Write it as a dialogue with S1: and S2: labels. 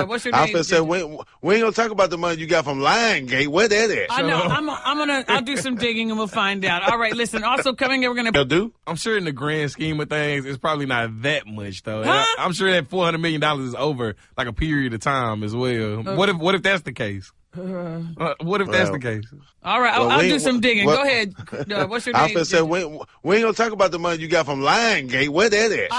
S1: What's your name?
S2: I said we ain't gonna talk about the money you got from Lionsgate. Where that at?
S1: I know. I'll do some digging and we'll find out. All right, listen. Also coming in, we're gonna
S2: do.
S3: I'm sure in the grand scheme of things, it's probably not that much though.
S1: Huh?
S3: I'm sure that $400 million is over like a period of time as well. What if that's the case? What if that's the case?
S1: All right, I'll do some digging. Go ahead. What's your name?
S2: I said we ain't gonna talk about the money you got from Lionsgate. Where that at?